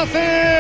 Racing.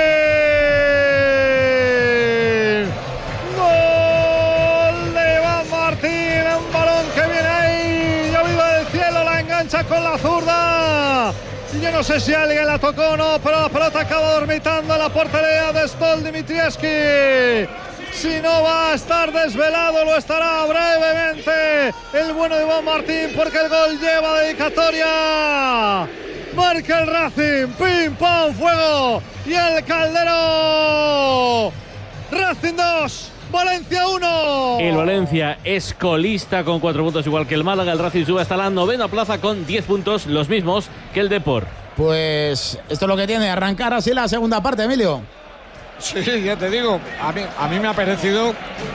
Gol de Iván Martín, un balón que viene ahí, llovido del cielo, la engancha con la zurda. Yo no sé si alguien la tocó o no, pero la pelota acaba dormitando en la portería de Stol Dimitrievski. Si no va a estar desvelado, lo estará brevemente el bueno de Iván Martín, porque el gol lleva dedicatoria. Marca el Racing, pim, pam, fuego. Y el Calderón. Racing 2, Valencia 1. El Valencia es colista con 4 puntos, igual que el Málaga. El Racing sube hasta la 9ª plaza con 10 puntos, los mismos que el Depor. Pues esto es lo que tiene, arrancar así la segunda parte, Emilio. Sí, ya te digo, a mí me ha parecido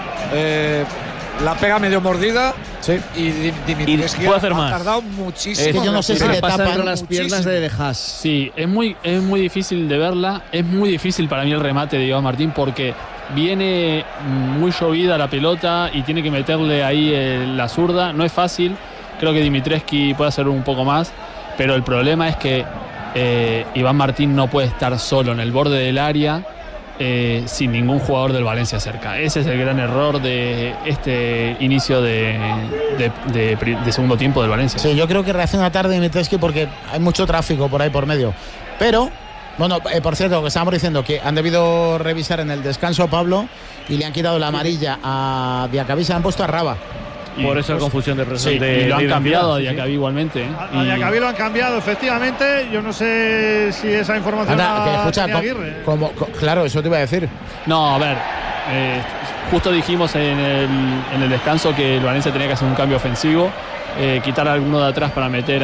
la pega medio mordida. Sí. Y Dimitrievski puede hacer más. Ha tardado muchísimo. Es que yo no sé si le pasa tapan entre las piernas de De Haas. Sí, es muy difícil de verla. Es muy difícil para mí el remate de Iván Martín, porque viene muy llovida la pelota y tiene que meterle ahí la zurda. No es fácil. Creo que Dimitrievski puede hacer un poco más, pero el problema es que Iván Martín no puede estar solo en el borde del área sin ningún jugador del Valencia cerca. Ese es el gran error de este inicio de segundo tiempo del Valencia. Sí, yo creo que reacciona tarde Dimitrievski porque hay mucho tráfico por ahí por medio. Pero, bueno, por cierto, que estábamos diciendo que han debido revisar en el descanso, Pablo, y le han quitado la amarilla a Diacabí, se han puesto a Raba. Por eso la confusión de Sí, de, y lo han cambiado a sí, Diacabí igualmente. A Diacabí lo han cambiado, efectivamente. Yo no sé si esa información tenía Aguirre. Claro, eso te iba a decir. No, a ver, justo dijimos en el descanso que el Valencia tenía que hacer un cambio ofensivo, quitar a alguno de atrás para meter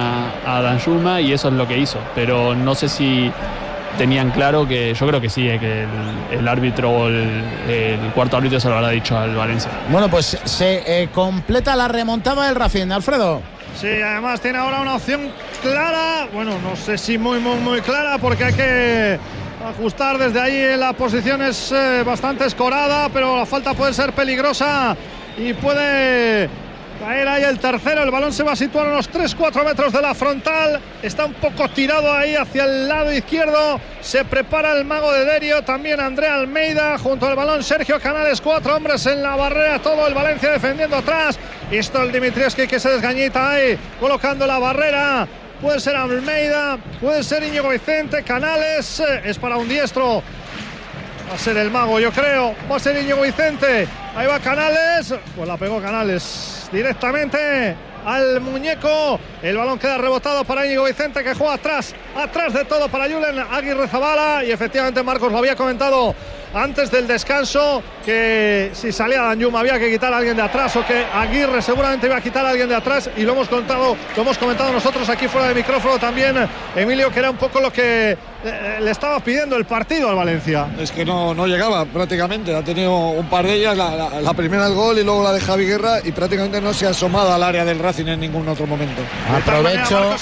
a Danjuma, y eso es lo que hizo. Pero no sé si tenían claro que, yo creo que sí, que el árbitro o el cuarto árbitro se lo habrá dicho al Valencia. Bueno, pues se completa la remontada del Racing, Alfredo. Sí, además tiene ahora una opción clara, bueno, no sé si muy clara, porque hay que ajustar desde ahí. En la posición es bastante escorada, pero la falta puede ser peligrosa y puede caer ahí el tercero. El balón se va a situar a unos 3-4 metros de la frontal. Está un poco tirado ahí hacia el lado izquierdo. Se prepara el mago de Derio, también André Almeida. Junto al balón Sergio Canales, 4 hombres en la barrera. Todo el Valencia defendiendo atrás. Y esto el Dimitrievski que se desgañita ahí, colocando la barrera. Puede ser Almeida, puede ser Íñigo Vicente. Canales es para un diestro. Va a ser el mago, yo creo. Va a ser Íñigo Vicente. Ahí va Canales. Pues la pegó Canales directamente al muñeco. El balón queda rebotado para Íñigo Vicente, que juega atrás de todo para Julen Aguirrezabala. Y efectivamente Marcos lo había comentado antes del descanso, que si salía Danjuma había que quitar a alguien de atrás, o que Aguirre seguramente iba a quitar a alguien de atrás, y lo hemos comentado nosotros aquí fuera de micrófono también, Emilio, que era un poco lo que le estaba pidiendo el partido al Valencia. Es que no llegaba prácticamente, ha tenido un par de ellas, la primera el gol y luego la de Javi Guerra, y prácticamente no se ha asomado al área del Racing en ningún otro momento. Aprovecho.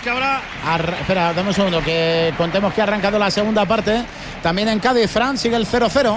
Espera, dame un segundo, que contemos que ha arrancado la segunda parte. También en Cádiz, Fran, sigue el 0-0.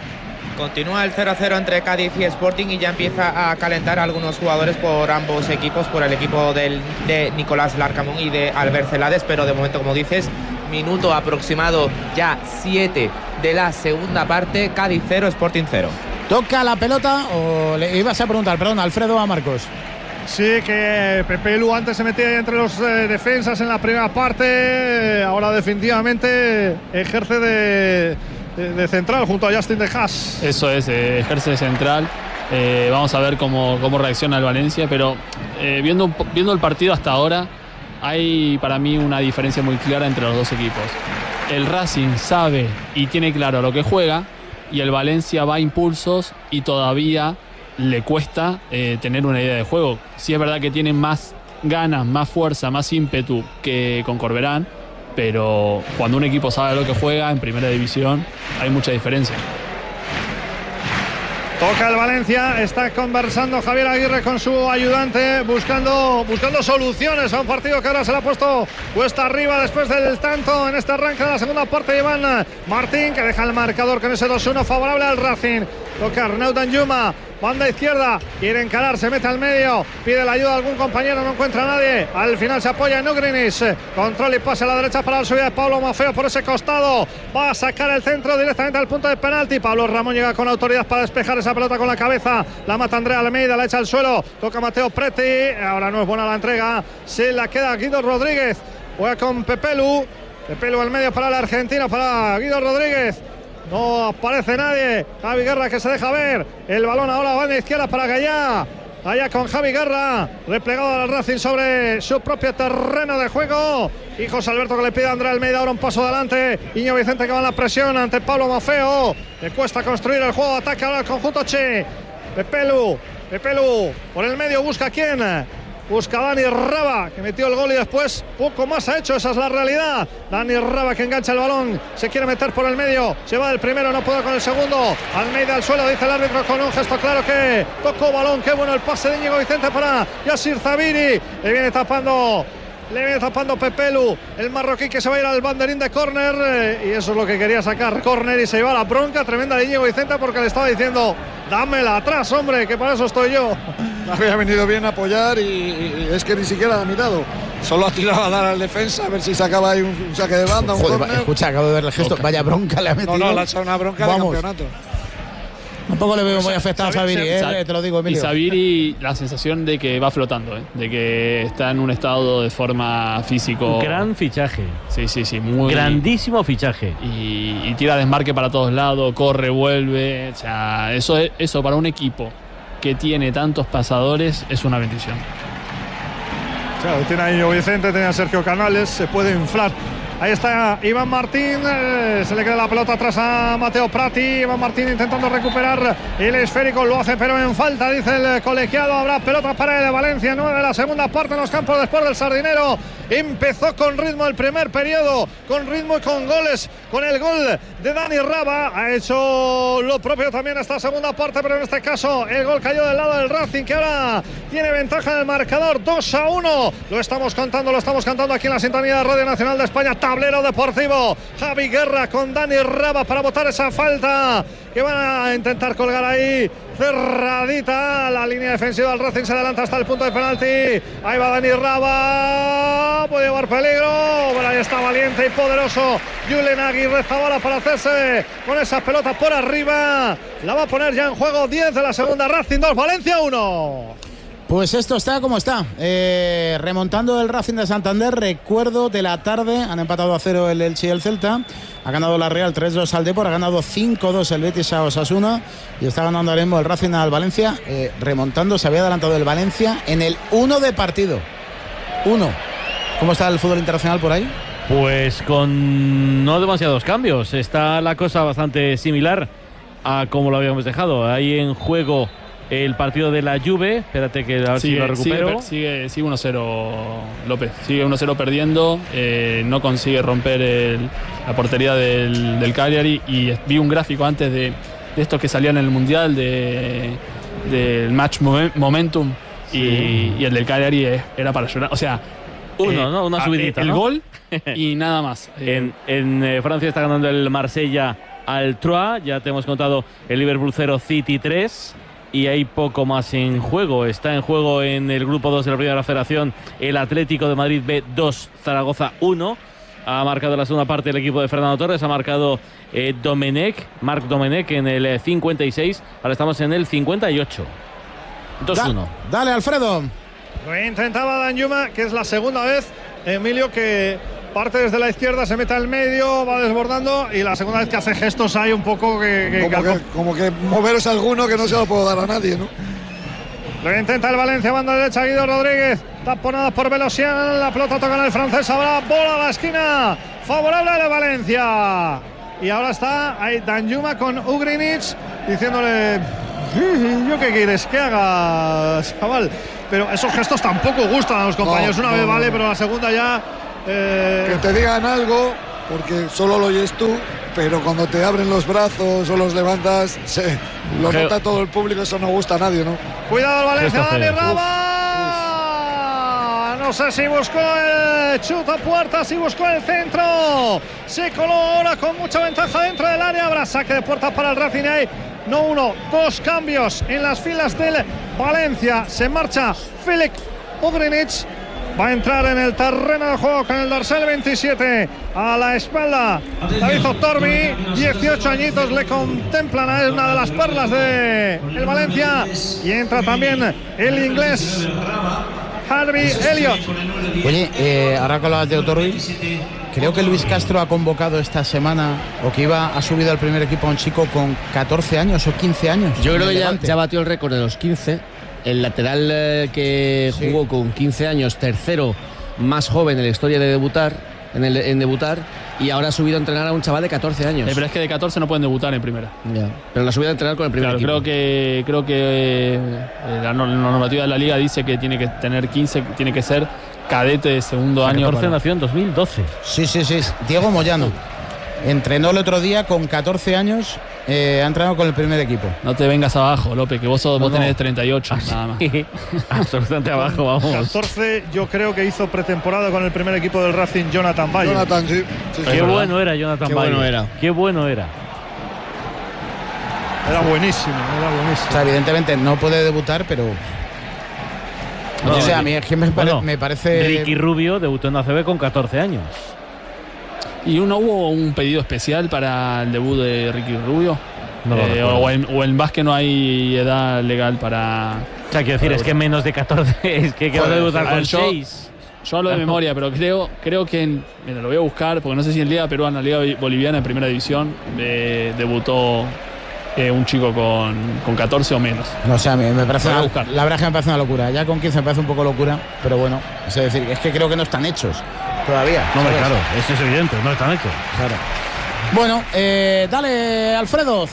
Continúa el 0-0 entre Cádiz y Sporting, y ya empieza a calentar a algunos jugadores por ambos equipos, por el equipo de Nicolás Larcamón y de Albert Celades, pero de momento, como dices, minuto aproximado ya 7 de la segunda parte. Cádiz 0, Sporting 0. ¿Toca la pelota o le ibas a preguntar, perdón, Alfredo, a Marcos? Sí, que Pepe Lu antes se metía ahí entre los defensas en la primera parte, ahora definitivamente ejerce de central junto a Justin De Haas. Eso es, ejerce de central. Vamos a ver cómo reacciona el Valencia, pero viendo el partido hasta ahora, hay para mí una diferencia muy clara entre los dos equipos. El Racing sabe y tiene claro lo que juega, y el Valencia va a impulsos y todavía le cuesta tener una idea de juego. Sí es verdad que tienen más ganas, más fuerza, más ímpetu que con Corberán, pero cuando un equipo sabe lo que juega en primera división hay mucha diferencia. Toca el Valencia, está conversando Javier Aguirre con su ayudante, buscando soluciones a un partido que ahora se le ha puesto cuesta arriba después del tanto en este arranque de la segunda parte de Iván Martín, que deja el marcador con ese 2-1 favorable al Racing. Toca Arnaud Danjuma banda izquierda, quiere encarar, se mete al medio, pide la ayuda de algún compañero, no encuentra a nadie, al final se apoya en Ugrinic, control y pase a la derecha para la subida de Pablo Maffeo por ese costado, va a sacar el centro directamente al punto de penalti. Pablo Ramón llega con autoridad para despejar esa pelota con la cabeza, la mata Andrea Almeida, la echa al suelo, toca Mateo Preti, ahora no es buena la entrega, se la queda Guido Rodríguez, juega con Pepelu al medio para el argentino, para Guido Rodríguez. No aparece nadie. Javi Guerra que se deja ver. El balón ahora va a la izquierda para Gallá. Allá con Javi Guerra, replegado al Racing sobre su propio terreno de juego. Y José Alberto que le pide a Andrea Almeida ahora un paso adelante. Iñigo Vicente que va en la presión ante Pablo Maffeo. Le cuesta construir el juego de ataque ahora el conjunto Che. Pepelu por el medio busca a quién. Busca a Dani Raba, que metió el gol y después poco más ha hecho, esa es la realidad. Dani Raba que engancha el balón, se quiere meter por el medio, se va del primero, no puede con el segundo. Almeida al suelo, dice el árbitro con un gesto claro que tocó balón. Qué bueno el pase de Íñigo Vicente para Yassir Zabiri. Le viene tapando Pepelu, el marroquí, que se va a ir al banderín de córner, y eso es lo que quería sacar, córner, y se lleva la bronca tremenda de Íñigo Vicente porque le estaba diciendo: dámela atrás, hombre, que para eso estoy yo. Había venido bien a apoyar y es que ni siquiera ha mirado. Solo ha tirado a dar al defensa a ver si sacaba ahí un saque de banda. Joder, escucha, acabo de ver el gesto. Vaya bronca le ha metido. No, le ha echado una bronca de campeonato. Tampoco le veo muy afectado a Zabiri, te lo digo, Emilio. Y Zabiri, la sensación de que va flotando, de que está en un estado de forma físico. Gran fichaje. Sí, muy. Grandísimo fichaje. Y tira desmarque para todos lados, corre, vuelve. O sea, eso para un equipo que tiene tantos pasadores es una bendición. Claro, tiene a Íñigo Vicente, tiene a Sergio Canales, se puede inflar. Ahí está Iván Martín, se le queda la pelota atrás a Mateo Prati. Iván Martín intentando recuperar el esférico, lo hace pero en falta, dice el colegiado. Habrá pelota para el de Valencia, 9 de la segunda parte en los campos de Sport del Sardinero. Empezó con ritmo el primer periodo, con ritmo y con goles, con el gol de Dani Raba. Ha hecho lo propio también esta segunda parte, pero en este caso el gol cayó del lado del Racing, que ahora tiene ventaja en el marcador, 2-1. Lo estamos cantando aquí en la sintonía de Radio Nacional de España. Tablero deportivo, Javi Guerra con Dani Raba para botar esa falta que van a intentar colgar ahí, cerradita la línea defensiva del Racing. Se adelanta hasta el punto de penalti, ahí va Dani Raba, puede llevar peligro, pero ahí está valiente y poderoso Julen Aguirre Zabala para hacerse con esas pelotas por arriba. La va a poner ya en juego. 10 de la segunda, Racing 2, Valencia 1. Pues esto está como está, remontando el Racing de Santander. Recuerdo de la tarde, han empatado a 0 el Elche y el Celta, ha ganado la Real 3-2 al Depor, ha ganado 5-2 el Betis a Osasuna y está ganando ahora mismo el Racing al Valencia, remontando. Se había adelantado el Valencia en el 1 de partido. 1. ¿Cómo está el fútbol internacional por ahí? Pues con no demasiados cambios, está la cosa bastante similar a como lo habíamos dejado. Ahí en juego el partido de la Juve, espérate que a ver si lo recupero. Sigue 1-0 López, sigue 1-0 perdiendo, no consigue romper la portería del Cagliari, y vi un gráfico antes de estos que salían en el Mundial del match momentum, y el del Cagliari era para llorar, o sea, una subidita, el gol y nada más. En Francia está ganando el Marsella al Troyes, ya te hemos contado el Liverpool 0, City 3. Y hay poco más en juego. Está en juego en el grupo 2 de la Primera Federación el Atlético de Madrid B 2, Zaragoza 1. Ha marcado la segunda parte el equipo de Fernando Torres. Ha marcado Marc Domenech en el 56. Ahora estamos en el 58. 2-1. Dale, Alfredo. Lo intentaba Danjuma, que es la segunda vez, Emilio, que parte desde la izquierda, se mete al medio, va desbordando, y la segunda vez que hace gestos hay un poco como que moveros alguno que no se lo puedo dar a nadie, ¿no? Lo intenta el Valencia, banda derecha, Guido Rodríguez, taponada por Velosian, la pelota toca en el francés, habrá bola a la esquina, favorable a la Valencia. Y ahora está ahí Danjuma con Ugrinic, diciéndole: ¿yo qué quieres que haga, chaval? Pero esos gestos tampoco gustan a los compañeros. Una vez vale, pero la segunda ya... Que te digan algo, porque solo lo oyes tú, pero cuando te abren los brazos o los levantas, lo nota todo el público, eso no gusta a nadie, ¿no? Cuidado el Valencia, Dani Raba. No sé si buscó el chuta puerta, si buscó el centro. Se coló ahora con mucha ventaja dentro del área. Habrá saque de puerta para el Racing. Hay no uno, dos cambios en las filas del Valencia. Se marcha Filip Ugrinic. Va a entrar en el terreno de juego con el dorsal 27 a la espalda. David Torbi, 18 añitos, le contemplan, es una de las perlas del Valencia. Y entra también el inglés Harvey Elliott. Oye, ahora que hablabas de Otorbi, creo que Luis Castro ha convocado esta semana, o que ha subido al primer equipo a un chico con 14 años o 15 años. Yo creo que ya batió el récord de los 15. El lateral que jugó con 15 años, tercero más joven en la historia de debutar, en debutar, y ahora ha subido a entrenar a un chaval de 14 años. Pero es que de 14 no pueden debutar en primera. Ya. Pero la ha subido a entrenar con el primer equipo. Creo que la normativa de la liga dice que tiene que tener 15, tiene que ser cadete de segundo año. 14 nació en 2012. Sí. Diego Moyano entrenó el otro día con 14 años. Ha entrenado con el primer equipo. No te vengas abajo, López, que vos tenés 38, nada más. Absolutamente abajo, vamos. 14, yo creo que hizo pretemporada con el primer equipo del Racing, Jonathan Valle. Jonathan, sí. Qué bueno era Jonathan Valle. Qué bueno era. Era buenísimo. O sea, evidentemente no puede debutar, pero... No, o sea, a mí es que me parece... Ricky Rubio debutó en ACB con 14 años. ¿Y hubo un pedido especial para el debut de Ricky Rubio? No o en básquet no hay edad legal para... O sea, quiero decir, es que menos de 14 es que va a debutar con 6. Yo hablo de memoria, pero creo que... Mira, lo voy a buscar, porque no sé si en Liga Peruana, Liga Boliviana, en primera división, debutó un chico con 14 o menos. No, o sea, me parece la verdad es que me parece una locura. Ya con 15 me parece un poco locura, pero bueno, es decir, es que creo que no están hechos todavía. No, claro, eso es evidente, no están hechos. Claro. Bueno, dale, Alfredo.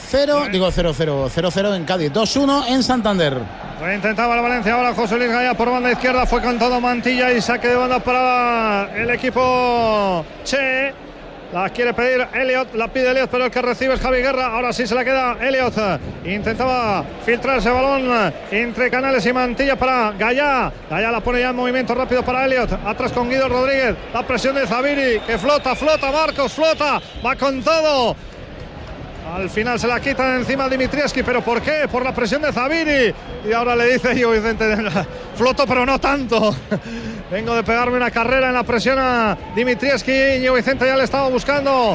0-0 en Cádiz, 2-1 en Santander. Lo intentaba el Valencia, ahora José Luis Gaya por banda izquierda, fue con todo Mantilla y saque de banda para el equipo Che. La quiere pedir Elliott, la pide Elliott, pero el que recibe es Javi Guerra. Ahora sí se la queda Elliott. Intentaba filtrar ese balón entre Canales y Mantilla para Gaya. Gaya la pone ya en movimiento rápido para Elliott. Atrás con Guido Rodríguez. La presión de Zaviri, que flota, Marcos, flota. Va con todo. Al final se la quita encima Dimitrievski, pero ¿por qué? Por la presión de Zaviri. Y ahora le dice yo, Vicente, floto pero no tanto. Vengo de pegarme una carrera en la presión a Dimitrievski. Y Vicente ya le estaba buscando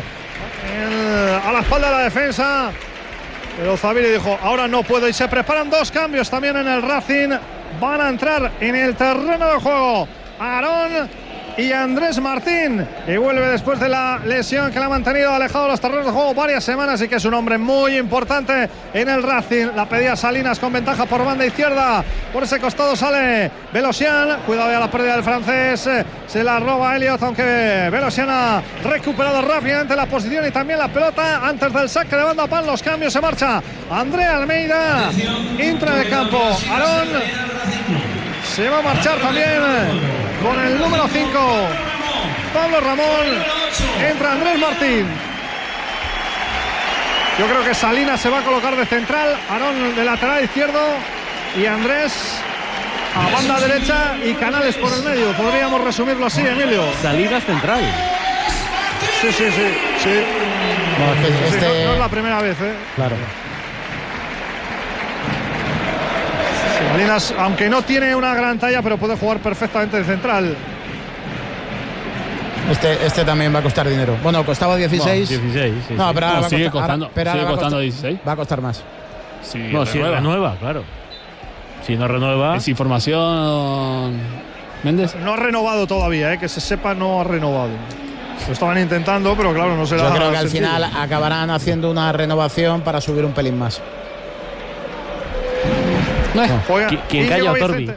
a la espalda de la defensa. Pero Zaviri dijo, ahora no puedo. Y se preparan dos cambios también en el Racing. Van a entrar en el terreno de juego Aarón y Andrés Martín, y vuelve después de la lesión que le ha mantenido alejado de los terrenos de juego varias semanas, y que es un hombre muy importante en el Racing. La pedía Salinas con ventaja por banda izquierda. Por ese costado sale Velosian. Cuidado ya la pérdida del francés. Se la roba Elliott, aunque Velosian ha recuperado rápidamente la posición y también la pelota antes del saque de banda para los cambios. Se marcha André Almeida. Entra en el campo Aarón. Se va a marchar también con el número 5 Pablo Ramón. Entra Andrés Martín. Yo creo que Salinas se va a colocar de central, Aarón de lateral izquierdo y Andrés a banda derecha y Canales por el medio. Podríamos resumirlo así, Emilio. Salinas central. Sí. No es la primera vez, Claro. Salinas, aunque no tiene una gran talla, pero puede jugar perfectamente de central. Este también va a costar dinero. Bueno, costaba 16. 16, sí. No, pero ahora sigue costando 16. Va a costar más. Sí, no, si renueva, claro. Si no renueva. ¿Es información, Méndez? No ha renovado todavía, que se sepa, no ha renovado. Lo estaban intentando, pero claro, no será. Yo creo que al final acabarán haciendo una renovación para subir un pelín más. ¿Quién calla a Torbi?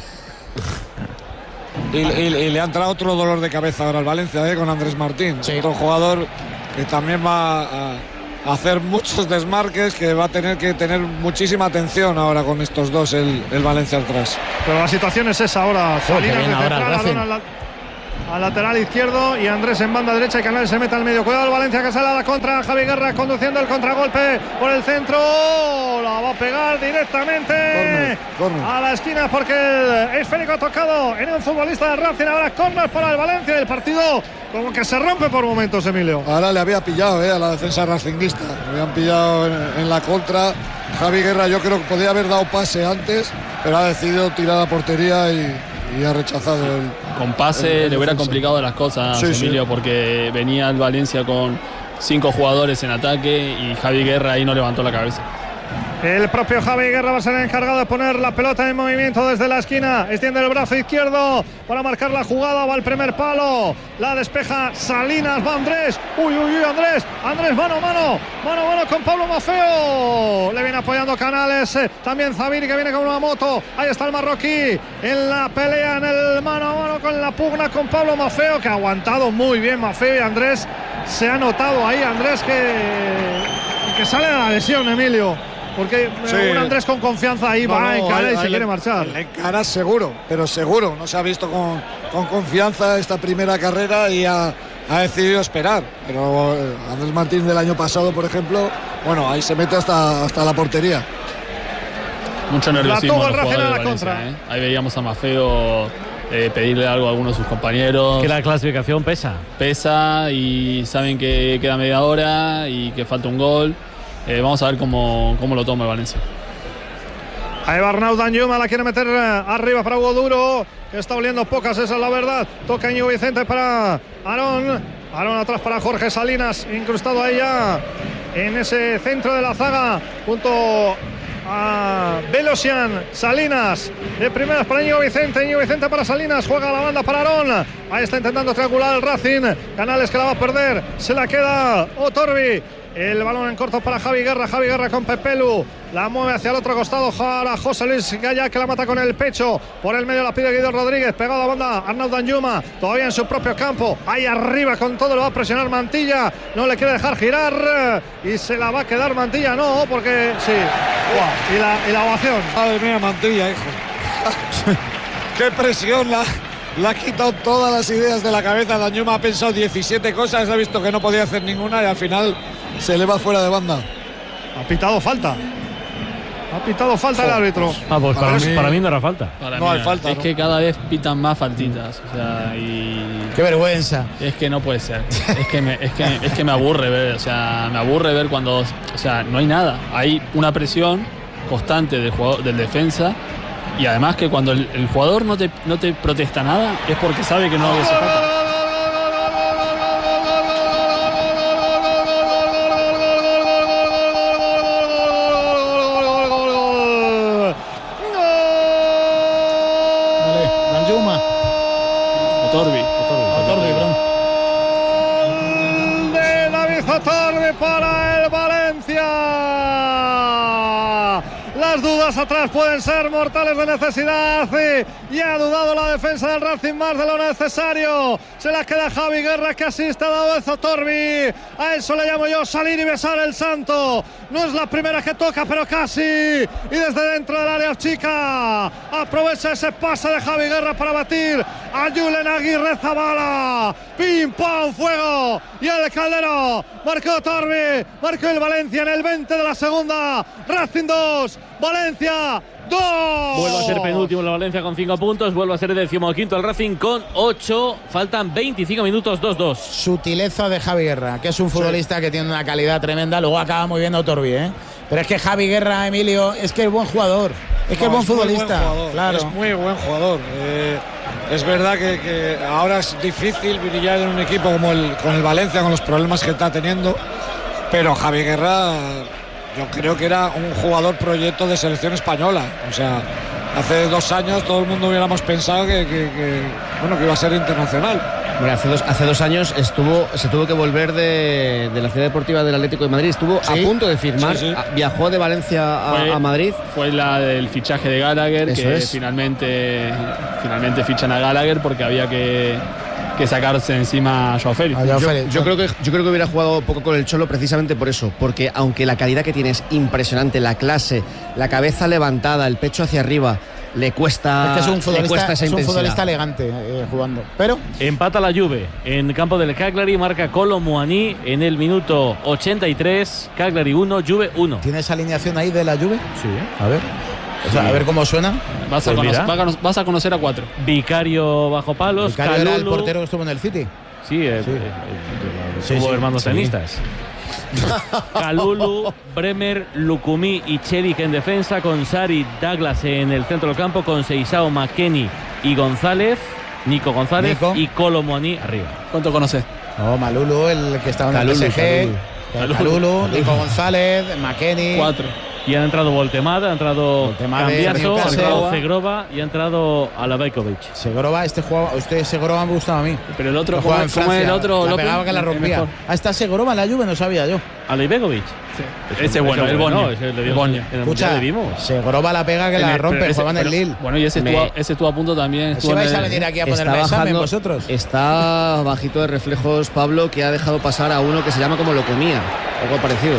Y le ha entrado otro dolor de cabeza ahora al Valencia, con Andrés Martín. Sí. Otro jugador que también va a hacer muchos desmarques, que va a tener que tener muchísima atención ahora con estos dos, el Valencia atrás. Pero la situación es esa ahora. Salinas de central, al lateral izquierdo y Andrés en banda derecha y Canales se mete al medio. Cuidado el Valencia que sale a la contra. Javi Guerra conduciendo el contragolpe por el centro. La va a pegar directamente corner. A la esquina porque el esférico ha tocado en un futbolista del Racing. Ahora córner para el Valencia. El partido como que se rompe por momentos, Emilio. Ahora le había pillado a la defensa racinguista. Le habían pillado en la contra. Javi Guerra yo creo que podía haber dado pase antes, pero ha decidido tirar a la portería y ha rechazado con pase le hubiera complicado las cosas, Emilio, porque venía el Valencia con 5 jugadores en ataque y Javi Guerra ahí no levantó la cabeza. El propio Javi Guerra va a ser el encargado de poner la pelota en movimiento desde la esquina. Extiende el brazo izquierdo para marcar la jugada. Va al primer palo. La despeja Salinas. Va Andrés. Uy, Andrés. Andrés, mano con Pablo Maffeo. Le viene apoyando Canales. También Zabiri que viene con una moto. Ahí está el marroquí en la pelea, en el mano a mano con la pugna con Pablo Maffeo, que ha aguantado muy bien Maffeo. Y Andrés, se ha notado ahí Andrés que sale de la lesión, Emilio. Porque un Andrés con confianza ahí va a encarar y se quiere marchar. Le encara seguro, pero seguro. No se ha visto con confianza esta primera carrera y ha decidido esperar. Pero Andrés Martín del año pasado, por ejemplo, bueno, ahí se mete hasta la portería. Mucho nerviosismo en los jugadores de Valencia, Ahí veíamos a Maffeo pedirle algo a alguno de sus compañeros. Que la clasificación pesa y saben que queda media hora y que falta un gol. Vamos a ver cómo lo toma el Valencia. Ahí va Arnaud Danjuma, la quiere meter arriba para Hugo Duro, que está oliendo pocas, esa es la verdad. Toca Íñigo Vicente para Aarón atrás para Jorge Salinas, incrustado ahí ya en ese centro de la zaga junto a Velosian. Salinas de primeras para Íñigo Vicente para Salinas, juega la banda para Aarón. Ahí está intentando triangular el Racing. Canales que la va a perder, se la queda Otorbi. El balón en corto para Javi Guerra con Pepelu, la mueve hacia el otro costado para José Luis Gaya, que la mata con el pecho, por el medio la pide Guido Rodríguez, pegado a banda Arnaud Danjuma, todavía en su propio campo, ahí arriba con todo, lo va a presionar Mantilla, no le quiere dejar girar y se la va a quedar Mantilla, no, porque sí. Y la ovación. Madre mía, Mantilla, hijo. Qué presión le ha quitado todas las ideas de la cabeza. Danjuma ha pensado 17 cosas, ha visto que no podía hacer ninguna y al final se le va fuera de banda. Ha pitado falta el árbitro. Pues para mí no era falta. Hay falta. Es que cada vez pitan más faltitas. O sea, qué vergüenza. Es que no puede ser. es que me aburre ver. O sea, me aburre ver cuando. O sea, no hay nada. Hay una presión constante del defensa. Y además que cuando el jugador no te protesta nada es porque sabe que no lo hace falta. Danjuma. Otorbi, de David Otorbi para el Valencia. Las dudas atrás pueden ser mortales de necesidad y ha dudado la defensa del Racing más de lo necesario. Se la queda Javi Guerra, que asiste a David Otorbi. A eso le llamo yo salir y besar el santo. No es la primera que toca, pero casi. Y desde dentro del área chica aprovecha ese pase de Javi Guerra para batir a Julen Aguirre Zabala. Pim, pam, fuego. Y el Caldero marcó Otorbi, marcó el Valencia en el 20 de la segunda. Racing 2, Valencia 2. Vuelve a ser penúltimo la Valencia con 5 puntos. Vuelve a ser 15º el Racing con 8. Faltan 25 minutos, 2-2. Sutileza de Javi Guerra, que es un futbolista que tiene una calidad tremenda. Luego acaba muy bien Otorbi, Pero es que Javi Guerra, Emilio, es que es buen jugador. Es que es buen futbolista. Claro. Es muy buen jugador. Es verdad que ahora es difícil brillar en un equipo como con el Valencia, con los problemas que está teniendo. Pero Javi Guerra, yo creo que era un jugador proyecto de selección española. O sea, hace 2 años todo el mundo hubiéramos pensado que iba a ser internacional. Bueno, hace 2 años se tuvo que volver de la ciudad deportiva del Atlético de Madrid. Estuvo a punto de firmar. Viajó de Valencia a Madrid. Fue la del fichaje de Gallagher. Eso que es. Finalmente fichan a Gallagher porque había que sacarse encima a Joao Félix. Yo creo que hubiera jugado poco con el Cholo precisamente por eso, porque aunque la calidad que tiene es impresionante, la clase, la cabeza levantada, el pecho hacia arriba, le cuesta, es un futbolista, esa es un intensidad. futbolista elegante jugando. Pero empata la Juve en campo del Cagliari, marca Kolo Muani en el minuto 83. Cagliari 1, Juve 1. ¿tienes alineación ahí de la Juve? Sí. A ver. O sea, a ver cómo suena. Vas a, Pues conocer, mira. vas a conocer a 4. Vicario bajo palos. Vicario era el Kalulu. portero que estuvo en el City. Sí, Sí, hubo sí, hermanos sí. tenistas. Kalulu, Bremer, Lukumi y Chedik en defensa, con Sari, Douglas en el centro del campo, con Seisao, McKennie y González, Nico González Nico. y Kolo Muani arriba. ¿Cuánto conoces? No, Malulu, el que estaba en el Kalulu, PSG. Kalulu, Nico González, McKennie. 4. Y han entrado Voltemada, ha entrado Voltemada de Cambiaso, ha Newcastle. entrado Zegrova y ha entrado Alabajkovic. Segrova, Segrova me gustaba a mí. Pero el otro, Que jugaba en ¿cómo es el Francia, otro? la López? pegaba que la El rompía. mejor. Ah, está Segrova en la Juve, no sabía yo. Alabajkovic. Sí. Ese es bueno, el Bonio. ese le El vimos Bonio. en el Mundial, Escucha, le vimos. Segrova la pega que la rompe, Pero ese- juega en el pero- Lille. Bueno, y ese estuvo a punto también. Si estuvo en vais a el- venir aquí a Está ponerme examen bajando, vosotros. está bajito de reflejos Pablo, que ha dejado pasar a uno que se llama como Locomía, algo parecido.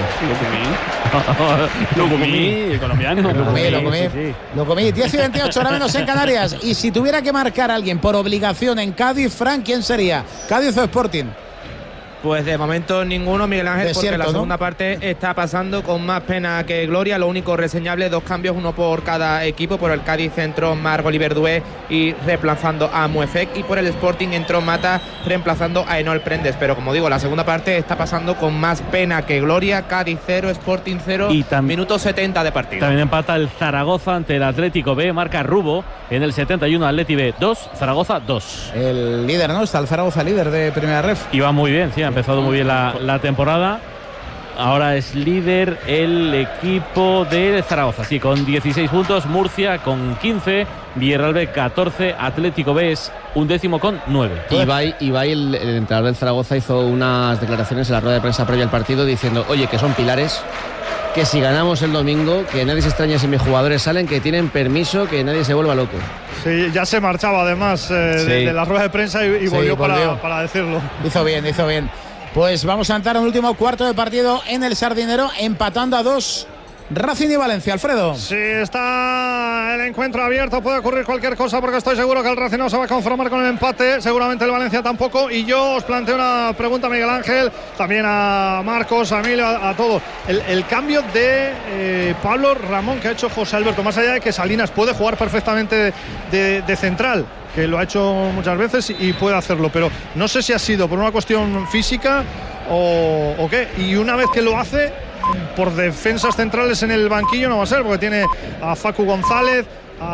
Lo comí, el colombiano. Lo comí, lo sí, comí. sí. Lo comí. 10 y 28, ahora menos en Canarias. Y si tuviera que marcar a alguien por obligación en Cádiz, Frank, ¿quién sería? ¿Cádiz o Sporting? Pues de momento ninguno, Miguel Ángel, porque Desierto, la ¿no? segunda parte está pasando con más pena que gloria. Lo único reseñable, 2 cambios, uno por cada equipo. Por el Cádiz entró Marc Oliver Doué y reemplazando a Muefek, y por el Sporting entró Mata reemplazando a Enol Prendes. Pero como digo, la segunda parte está pasando con más pena que gloria. Cádiz 0, Sporting 0, Y minuto 70 de partido. También empata el Zaragoza ante el Atlético B, marca Rubo en el 71, Atleti B 2, Zaragoza 2. El líder, ¿no? Está el Zaragoza líder de Primera Ref. Y va muy bien, sí, ha empezado muy bien la temporada. Ahora es líder el equipo de Zaragoza, sí, con 16 puntos, Murcia con 15, Villarreal B 14, Atlético B es 11º con 9. Ibai, el entrenador del Zaragoza, hizo unas declaraciones en la rueda de prensa previa al partido diciendo, oye, que son pilares, que si ganamos el domingo, que nadie se extraña si mis jugadores salen, que tienen permiso, que nadie se vuelva loco. Sí, ya se marchaba además de la rueda de prensa y Sí, volvió volvió. para decirlo. Hizo bien, hizo bien. Pues vamos a entrar en el último cuarto de partido en el Sardinero, empatando a 2 Racing y Valencia. Alfredo. Sí, está el encuentro abierto, puede ocurrir cualquier cosa porque estoy seguro que el Racing no se va a conformar con el empate, seguramente el Valencia tampoco. Y yo os planteo una pregunta, Miguel Ángel, también a Marcos, a Emilio, a todos. El cambio de Pablo Ramón que ha hecho José Alberto, más allá de que Salinas puede jugar perfectamente de central, que lo ha hecho muchas veces y puede hacerlo, pero no sé si ha sido por una cuestión física o qué. Y una vez que lo hace, por defensas centrales en el banquillo no va a ser, porque tiene a Facu González,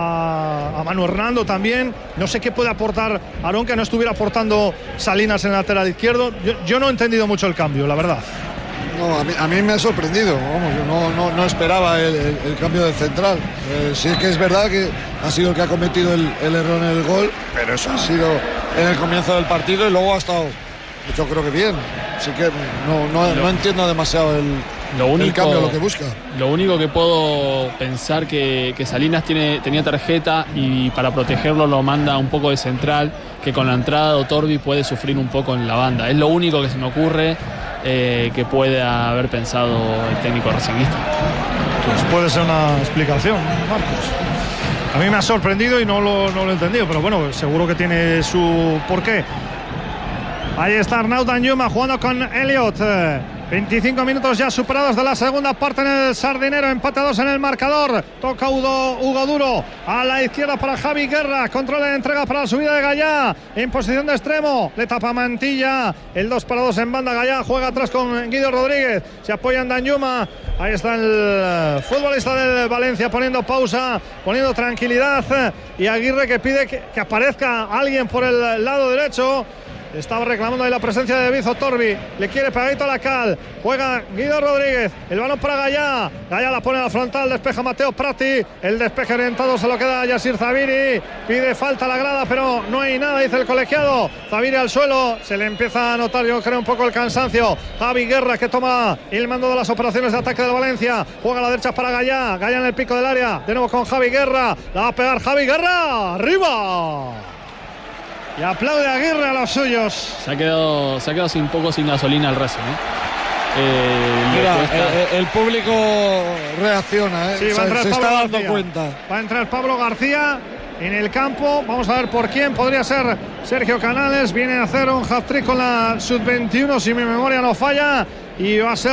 a Manu Hernando también. No sé qué puede aportar Aarón, que no estuviera aportando Salinas en el lateral izquierdo. Yo no he entendido mucho el cambio, la verdad. No, a mí me ha sorprendido, vamos, yo no esperaba el cambio de central. Sí que es verdad que ha sido el que ha cometido el error en el gol, pero eso ha sido en el comienzo del partido y luego ha estado, yo creo que bien. Así que no entiendo demasiado el cambio, lo que busca. Lo único que puedo pensar que Salinas tenía tarjeta y para protegerlo lo manda un poco de central, que con la entrada de Otorbi puede sufrir un poco en la banda. Es lo único que se me ocurre que puede haber pensado el técnico racinguista. Pues puede ser una explicación, Marcos. A mí me ha sorprendido y no lo he entendido, pero bueno, seguro que tiene su porqué. Ahí está Arnaud Danjuma jugando con Elliot. 25 minutos ya superados de la segunda parte en el Sardinero. Empate a 2 en el marcador. Toca Hugo Duro a la izquierda para Javi Guerra. Control de entrega para la subida de Gallá. En posición de extremo. Le tapa Mantilla. El 2-2 en banda. Gallá juega atrás con Guido Rodríguez. Se apoya en Danjuma. Ahí está el futbolista del Valencia poniendo pausa, poniendo tranquilidad. Y Aguirre que pide que aparezca alguien por el lado derecho. Estaba reclamando ahí la presencia de David Otorbi. Le quiere pegadito a la cal. Juega Guido Rodríguez. El balón para Gallá. Gallá la pone a la frontal. Despeja Mateo Prati. El despeje orientado se lo queda a Yasir Zaviri. Pide falta a la grada, pero no hay nada, dice el colegiado. Zaviri al suelo. Se le empieza a notar, yo creo, un poco el cansancio. Javi Guerra, que toma el mando de las operaciones de ataque del Valencia. Juega a la derecha para Gallá. Gallá en el pico del área. De nuevo con Javi Guerra. La va a pegar Javi Guerra. ¡Arriba! Y aplaude a Aguirre a los suyos. Se ha quedado un poco sin gasolina el Racing, El público reacciona, Sí, va a entrar se Pablo está dando García. cuenta. Va a entrar Pablo García en el campo. Vamos a ver por quién. Podría ser Sergio Canales. Viene a hacer un hat-trick con la sub-21, si mi memoria no falla. Y va a ser